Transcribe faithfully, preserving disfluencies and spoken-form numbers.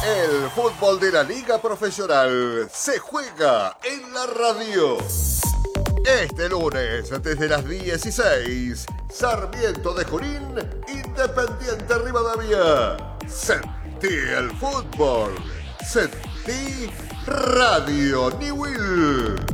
El fútbol de la Liga Profesional se juega en la radio. Este lunes, desde las dieciséis, Sarmiento de Junín, Independiente Rivadavia. Sentí el fútbol. Sentí Radio Newell.